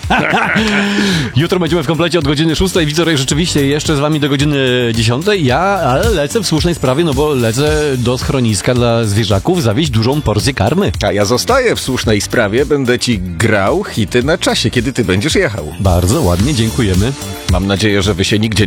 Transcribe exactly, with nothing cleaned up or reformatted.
Jutro będziemy w komplecie od godziny szóstej. Widzę, rzeczywiście jeszcze z wami do godziny dziesiątej. Ja ale lecę w słusznej sprawie, no bo lecę do schroniska dla zwierzaków zawieźć dużą porcję karmy. A ja zostaję w słusznej sprawie, będę ci grał hity na czasie, kiedy ty będziesz jechał. Bardzo ładnie, dziękujemy. Mam nadzieję, że wy się nigdzie